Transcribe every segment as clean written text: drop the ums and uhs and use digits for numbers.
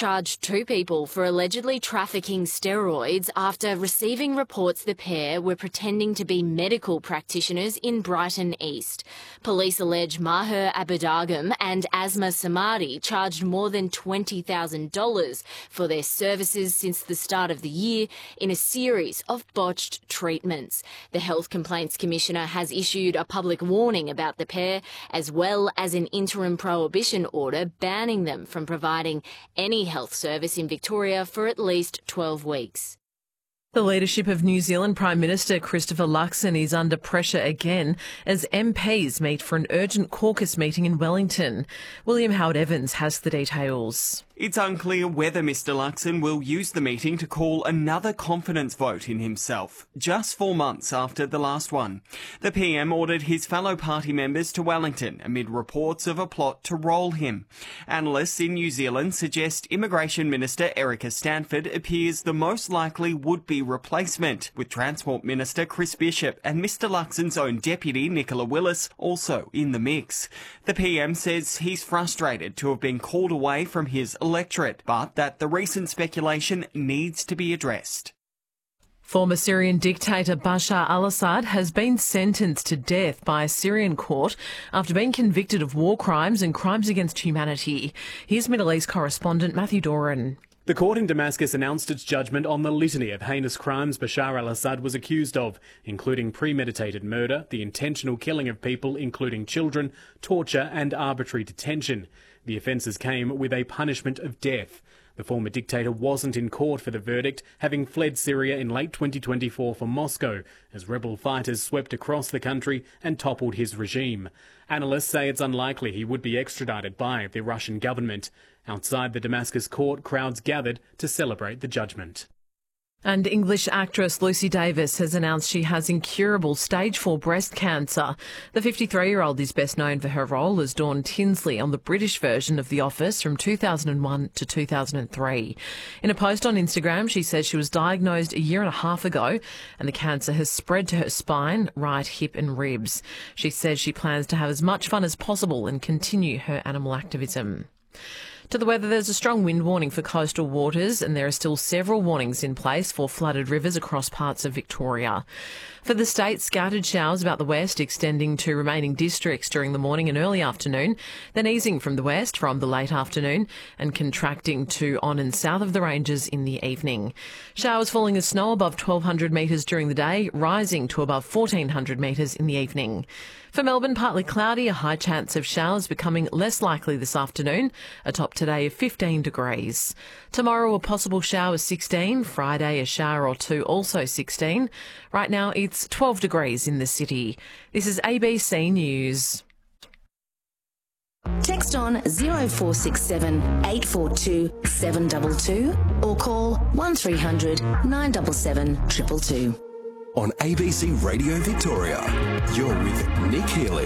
charged two people for allegedly trafficking steroids after receiving reports the pair were pretending to be medical practitioners in Brighton East. Police allege Maher Abudagam and Asma Samadi charged more than $20,000 for their services since the start of the year in a series of botched treatments. The Health Complaints Commissioner has issued a public warning about the pair, as well as an interim prohibition order banning them from providing any health service in Victoria for at least 12 weeks. The leadership of New Zealand Prime Minister Christopher Luxon is under pressure again as MPs meet for an urgent caucus meeting in Wellington. William Howard Evans has the details. It's unclear whether Mr Luxon will use the meeting to call another confidence vote in himself, just 4 months after the last one. The PM ordered his fellow party members to Wellington amid reports of a plot to roll him. Analysts in New Zealand suggest Immigration Minister Erica Stanford appears the most likely would-be replacement, with Transport Minister Chris Bishop and Mr Luxon's own deputy Nicola Willis also in the mix. The PM says he's frustrated to have been called away from his electorate, but that the recent speculation needs to be addressed. Former Syrian dictator Bashar al-Assad has been sentenced to death by a Syrian court after being convicted of war crimes and crimes against humanity. Here's Middle East correspondent Matthew Doran. The court in Damascus announced its judgment on the litany of heinous crimes Bashar al-Assad was accused of, including premeditated murder, the intentional killing of people, including children, torture and arbitrary detention. The offences came with a punishment of death. The former dictator wasn't in court for the verdict, having fled Syria in late 2024 for Moscow, as rebel fighters swept across the country and toppled his regime. Analysts say it's unlikely he would be extradited by the Russian government. Outside the Damascus court, crowds gathered to celebrate the judgment. And English actress Lucy Davis has announced she has incurable stage 4 breast cancer. The 53-year-old is best known for her role as Dawn Tinsley on the British version of The Office from 2001 to 2003. In a post on Instagram, she says she was diagnosed a year and a half ago and the cancer has spread to her spine, right hip and ribs. She says she plans to have as much fun as possible and continue her animal activism. To the weather, there's a strong wind warning for coastal waters and there are still several warnings in place for flooded rivers across parts of Victoria. For the state, scattered showers about the west extending to remaining districts during the morning and early afternoon, then easing from the west from the late afternoon and contracting to on and south of the ranges in the evening. Showers falling as snow above 1,200 metres during the day, rising to above 1,400 metres in the evening. For Melbourne, partly cloudy, a high chance of showers becoming less likely this afternoon, a top today of 15 degrees. Tomorrow, a possible shower 16, Friday a shower or two also 16. Right now it's 12 degrees in the city. This is ABC News. Text on 0467 842 722 or call 1300 977 222. On ABC Radio Victoria, you're with Nick Healy.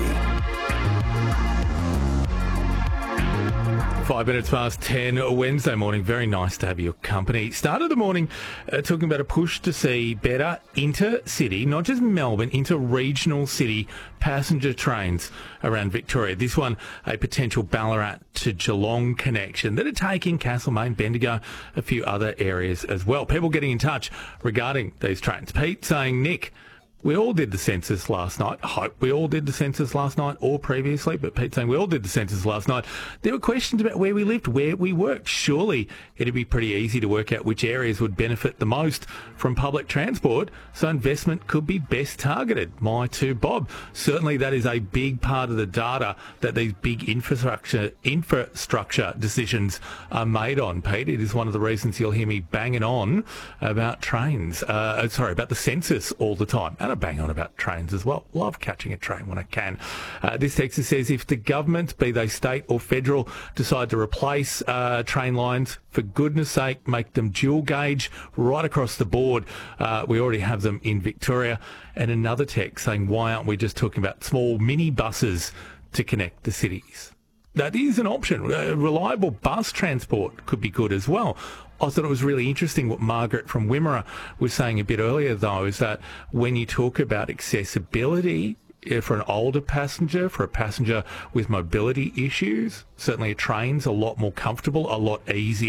5 minutes past 10, a Wednesday morning. Very nice to have your company. Started the morning talking about a push to see better intercity, not just Melbourne, inter-regional city passenger trains around Victoria. This one, a potential Ballarat to Geelong connection that are taking Castlemaine, Bendigo, a few other areas as well. People getting in touch regarding these trains. Pete saying, Nick, we all did the census last night. I hope we all did the census last night or previously, but Pete saying we all did the census last night. There were questions about where we lived, where we worked. Surely it'd be pretty easy to work out which areas would benefit the most from public transport, so investment could be best targeted. My to Bob. Certainly that is a big part of the data that these big infrastructure decisions are made on, Pete. It is one of the reasons you'll hear me banging on about trains, about the census all the time. And I bang on about trains as well. Love catching a train when I can. This text says, if the government, be they state or federal, decide to replace train lines, for goodness sake, make them dual gauge right across the board. We already have them in Victoria. And another text saying, why aren't we just talking about small mini buses to connect the cities? That is an option. Reliable bus transport could be good as well. I thought it was really interesting what Margaret from Wimmera was saying a bit earlier, though, is that when you talk about accessibility for an older passenger, for a passenger with mobility issues, certainly a train's a lot more comfortable, a lot easier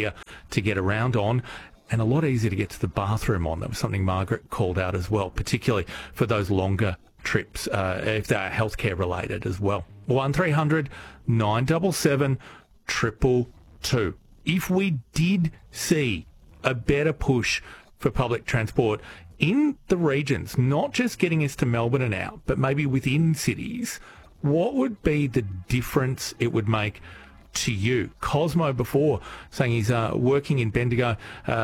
to get around on, and a lot easier to get to the bathroom on. That was something Margaret called out as well, particularly for those longer trips, if they are healthcare related as well. 1300 977 222. If we did see a better push for public transport in the regions, not just getting us to Melbourne and out, but maybe within cities, what would be the difference it would make to you? Cosmo before saying he's living in Bendigo,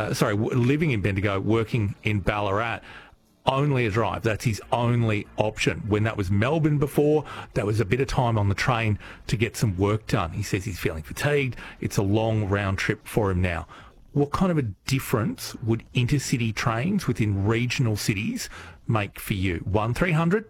working in Ballarat. Only a drive. That's his only option. When that was Melbourne before, that was a bit of time on the train to get some work done. He says he's feeling fatigued. It's a long round trip for him now. What kind of a difference would intercity trains within regional cities make for you? 1300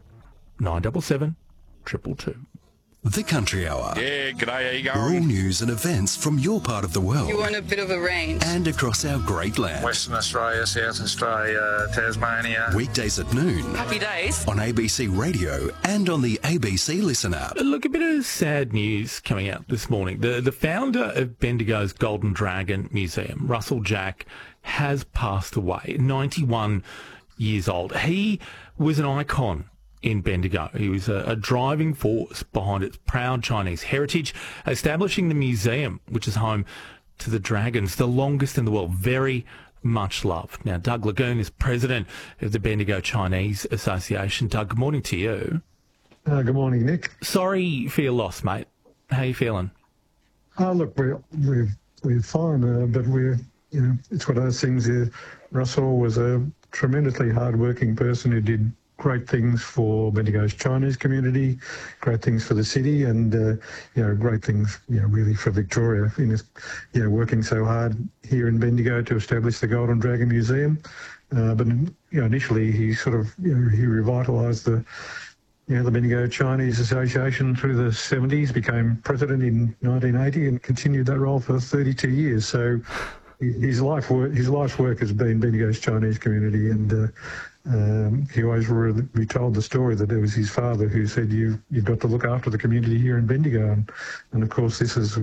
977 222. The Country Hour. Yeah, g'day, how you All going? news and events from your part of the world. You want a bit of a range. And across our great land. Western Australia, South Australia, Tasmania. Weekdays at noon. Happy days. On ABC Radio and on the ABC Listen app. Look, a bit of sad news coming out this morning. The founder of Bendigo's Golden Dragon Museum, Russell Jack, has passed away, 91 years old. He was an icon in Bendigo. He was a driving force behind its proud Chinese heritage, establishing the museum, which is home to the dragons, the longest in the world. Very much loved. Now, Doug Lagoon is president of the Bendigo Chinese Association. Doug, good morning to you. Good morning, Nick. Sorry for your loss, mate. How are you feeling? Look, we're fine, but it's one of those things. Russell was a tremendously hard-working person who did great things for Bendigo's Chinese community, great things for the city, and great things, really for Victoria. In his, working so hard here in Bendigo to establish the Golden Dragon Museum, but initially he sort of he revitalised the Bendigo Chinese Association through the 70s, became president in 1980, and continued that role for 32 years. So his life's work has been Bendigo's Chinese community, and he always retold the story that it was his father who said, you've got to look after the community here in Bendigo. And of course, this is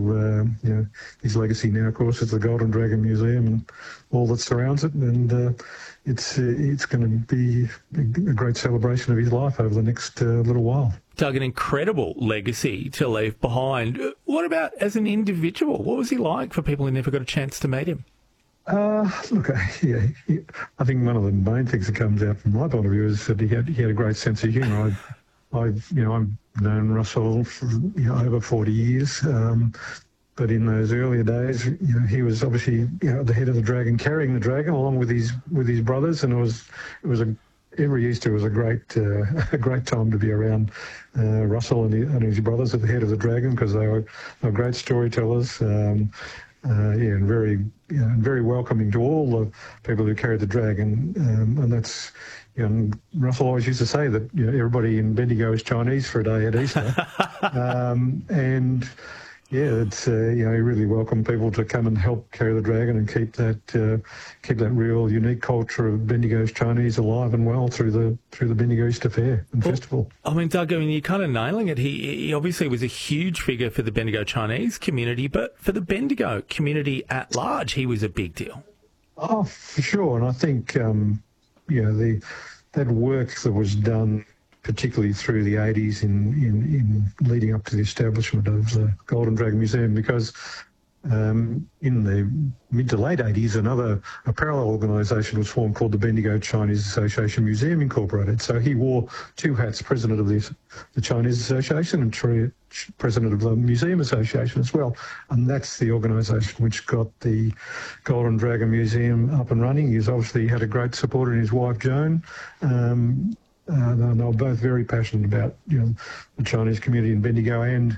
his legacy now, of course, is the Golden Dragon Museum and all that surrounds it. And it's going to be a great celebration of his life over the next little while. Doug, an incredible legacy to leave behind. What about as an individual? What was he like for people who never got a chance to meet him? Look, I think one of the main things that comes out from my point of view is that he had a great sense of humour. I've known Russell for over 40 years, but in those earlier days, he was obviously at the head of the dragon, carrying the dragon along with his brothers, and it was every Easter was a great time to be around Russell and his brothers at the head of the dragon, because they were great storytellers. And very welcoming to all the people who carried the dragon, and that's. Russell always used to say that everybody in Bendigo is Chinese for a day at Easter, it's he really welcomed people to come and help carry the dragon and keep that real unique culture of Bendigo's Chinese alive and well through the Bendigo Easter Fair and Festival. I mean, Doug, you're kind of nailing it. He obviously was a huge figure for the Bendigo Chinese community, but for the Bendigo community at large, he was a big deal. Oh, for sure, and I think that work that was done, particularly through the 80s in leading up to the establishment of the Golden Dragon Museum, because in the mid to late 80s, a parallel organisation was formed called the Bendigo Chinese Association Museum Incorporated. So he wore two hats, president of the Chinese Association and president of the Museum Association as well. And that's the organisation which got the Golden Dragon Museum up and running. He's obviously had a great supporter in his wife, Joan. They were both very passionate about the Chinese community in Bendigo and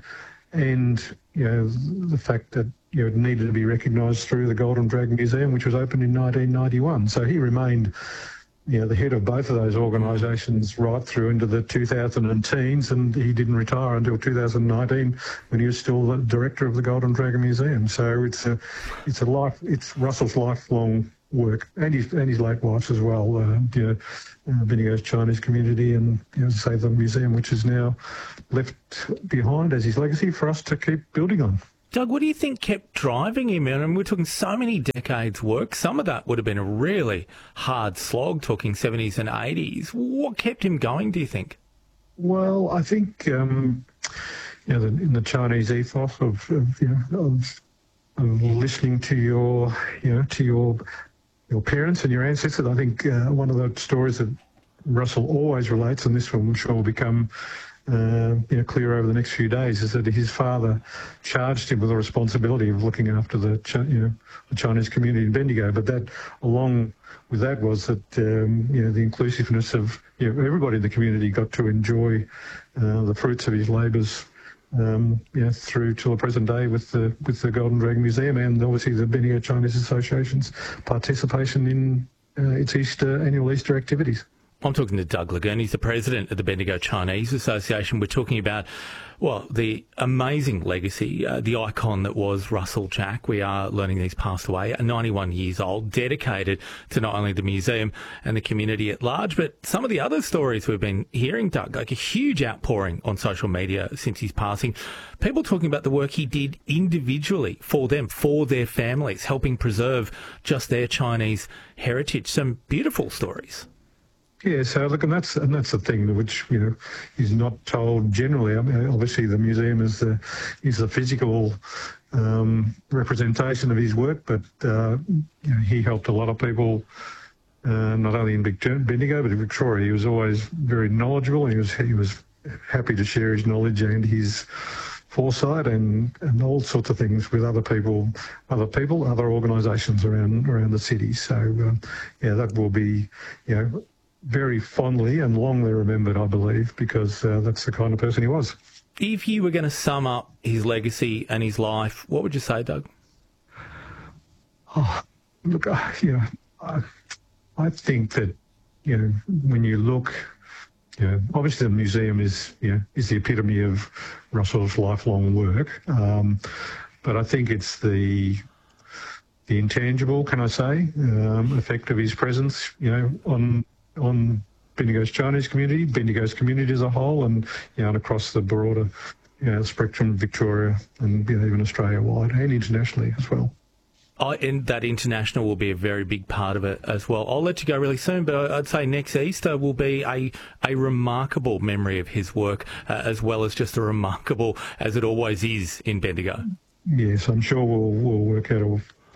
the fact that it needed to be recognised through the Golden Dragon Museum, which was opened in 1991. So he remained the head of both of those organisations right through into the 2010s, and he didn't retire until 2019 when he was still the director of the Golden Dragon Museum. So it's Russell's lifelong work and his late wife's as well. Bendigo's Chinese community and the museum, which is now left behind as his legacy for us to keep building on. Doug, what do you think kept driving him? And we're talking so many decades' work. Some of that would have been a really hard slog, talking 70s and 80s. What kept him going, do you think? Well, I think in the Chinese ethos of listening to your parents and your ancestors. I think one of the stories that Russell always relates, and this one I'm sure will become clear over the next few days, is that his father charged him with the responsibility of looking after the Chinese community in Bendigo. But that, along with that, was that the inclusiveness of everybody in the community got to enjoy the fruits of his labours through till the present day with the Golden Dragon Museum and obviously the Bendigo Chinese Association's participation in its annual Easter activities. I'm talking to Doug Lagoon. He's the president of the Bendigo Chinese Association. We're talking about, the amazing legacy, the icon that was Russell Jack. We are learning he's passed away, 91 years old, dedicated to not only the museum and the community at large, but some of the other stories we've been hearing, Doug, like a huge outpouring on social media since his passing. People talking about the work he did individually for them, for their families, helping preserve just their Chinese heritage. Some beautiful stories. Yeah, so look, and that's the thing which is not told generally. I mean, obviously the museum is the physical representation of his work, but he helped a lot of people, not only in Bendigo but in Victoria. He was always very knowledgeable. He was happy to share his knowledge and his foresight and all sorts of things with other other organisations around the city. So that will be very fondly and longly remembered, I believe, because that's the kind of person he was. If you were going to sum up his legacy and his life, what would you say, Doug? Oh, look, I think that when you look, obviously the museum is the epitome of Russell's lifelong work, but I think it's the intangible, can I say, effect of his presence, on Bendigo's Chinese community, Bendigo's community as a whole, and across the broader spectrum of Victoria and even Australia-wide and internationally as well. And that international will be a very big part of it as well. I'll let you go really soon, but I'd say next Easter will be a remarkable memory of his work, as well as just a remarkable, as it always is in Bendigo. Yes, I'm sure we'll work out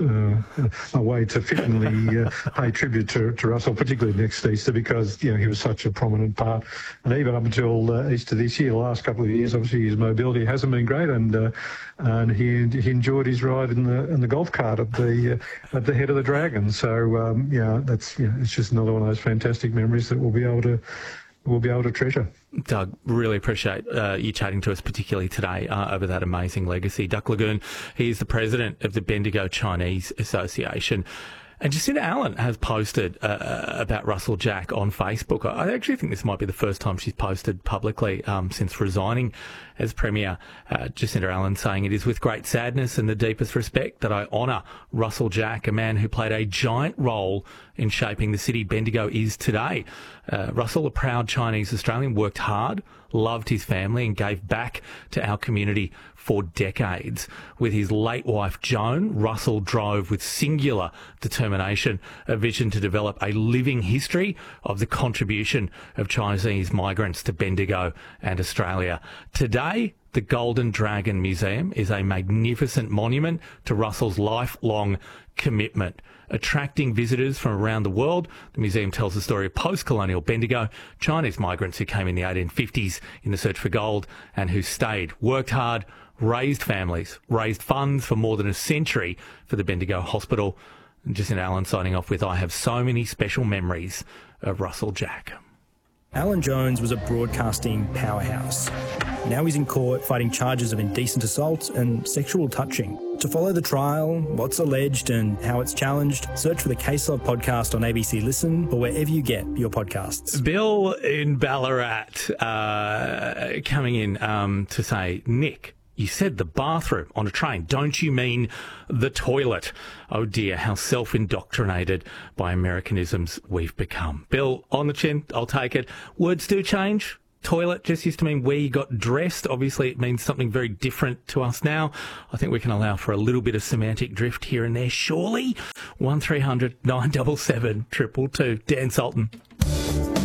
a way to fittingly pay tribute to Russell, particularly next Easter, because he was such a prominent part. And even up until Easter this year, the last couple of years, obviously his mobility hasn't been great, and he enjoyed his ride in the golf cart at the head of the Dragon. So that's it's just another one of those fantastic memories that we'll be able to treasure. Doug, really appreciate you chatting to us, particularly today, over that amazing legacy. Doug Lagoon, he is the president of the Bendigo Chinese Association. And Jacinda Allen has posted about Russell Jack on Facebook. I actually think this might be the first time she's posted publicly since resigning as Premier. Jacinda Allen saying, "It is with great sadness and the deepest respect that I honour Russell Jack, a man who played a giant role in shaping the city Bendigo is today. Russell, a proud Chinese Australian, worked hard, loved his family and gave back to our community for decades. With his late wife Joan, Russell drove with singular determination a vision to develop a living history of the contribution of Chinese migrants to Bendigo and Australia. Today, the Golden Dragon Museum is a magnificent monument to Russell's lifelong commitment. Attracting visitors from around the world, the museum tells the story of post-colonial Bendigo, Chinese migrants who came in the 1850s in the search for gold and who stayed, worked hard, raised families, raised funds for more than a century for the Bendigo Hospital." And Jacinda Allen signing off with, "I have so many special memories of Russell Jack." Alan Jones was a broadcasting powerhouse. Now he's in court fighting charges of indecent assault and sexual touching. To follow the trial, what's alleged and how it's challenged, search for the Case Of podcast on ABC Listen or wherever you get your podcasts. Bill in Ballarat coming in to say, "Nick, you said the bathroom on a train. Don't you mean the toilet? Oh dear, how self-indoctrinated by Americanisms we've become." Bill, on the chin, I'll take it. Words do change. toilet just used to mean where you got dressed. Obviously, it means something very different to us now. I think we can allow for a little bit of semantic drift here and there, surely. 1300 977 222. Dan Sultan.